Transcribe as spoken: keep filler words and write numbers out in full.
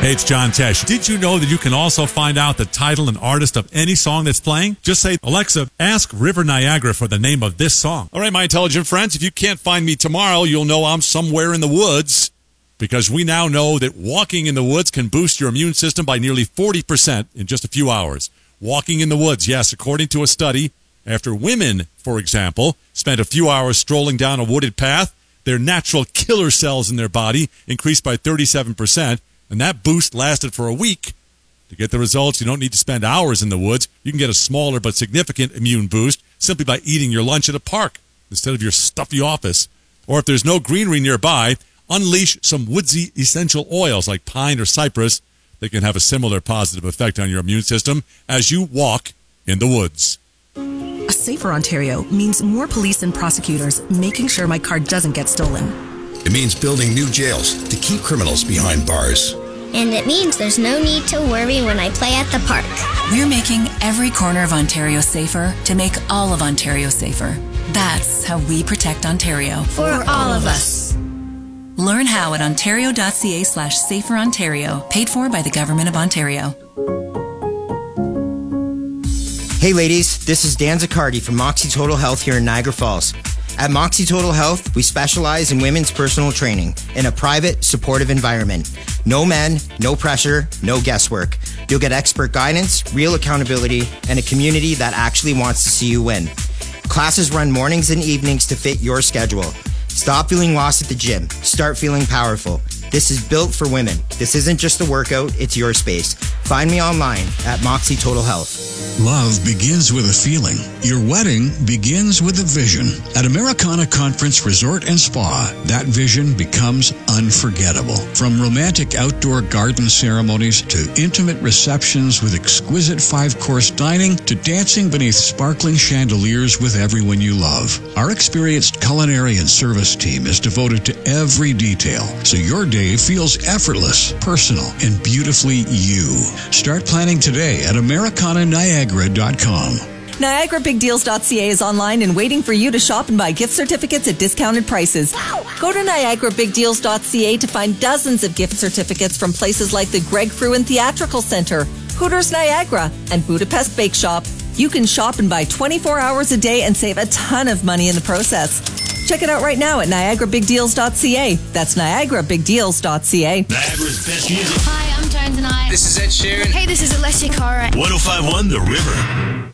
Hey, it's John Tesh. Did you know that you can also find out the title and artist of any song that's playing? Just say, Alexa, ask River Niagara for the name of this song. All right, my intelligent friends, if you can't find me tomorrow, you'll know I'm somewhere in the woods, because we now know that walking in the woods can boost your immune system by nearly forty percent in just a few hours. Walking in the woods, yes, according to a study, after women, for example, spent a few hours strolling down a wooded path, their natural killer cells in their body increased by thirty-seven percent, and that boost lasted for a week. To get the results, you don't need to spend hours in the woods. You can get a smaller but significant immune boost simply by eating your lunch at a park instead of your stuffy office. Or if there's no greenery nearby, unleash some woodsy essential oils like pine or cypress. They can have a similar positive effect on your immune system as you walk in the woods. A safer Ontario means more police and prosecutors making sure my car doesn't get stolen. It means building new jails to keep criminals behind bars. And it means there's no need to worry when I play at the park. We're making every corner of Ontario safer to make all of Ontario safer. That's how we protect Ontario. For all of us. Learn how at ontario.ca slash safer Ontario, paid for by the Government of Ontario. Hey ladies, this is Dan Zaccardi from Moxie Total Health here in Niagara Falls. At Moxie Total Health, we specialize in women's personal training in a private, supportive environment. No men, no pressure, no guesswork. You'll get expert guidance, real accountability, and a community that actually wants to see you win. Classes run mornings and evenings to fit your schedule. Stop feeling lost at the gym. Start feeling powerful. This is built for women. This isn't just a workout, it's your space. Find me online at Moxie Total Health. Love begins with a feeling. Your wedding begins with a vision. At Americana Conference Resort and Spa, that vision becomes unforgettable. From romantic outdoor garden ceremonies to intimate receptions with exquisite five-course dining to dancing beneath sparkling chandeliers with everyone you love. Our experienced culinary and service team is devoted to every detail, so your day feels effortless, personal, and beautifully you. Start planning today at Americana Niagara dot com. Niagara Big Deals dot C A is online and waiting for you to shop and buy gift certificates at discounted prices. Go to Niagara Big Deals dot C A to find dozens of gift certificates from places like the Greg Fruin Theatrical Center, Hooters Niagara, and Budapest Bake Shop. You can shop and buy twenty-four hours a day and save a ton of money in the process. Check it out right now at Niagara Big Deals dot C A. That's Niagara Big Deals dot C A. Niagara's best music. Hi, I'm Jones and I. This is Ed Sheeran. Hey, this is Alessia Cara. one oh five point one The River.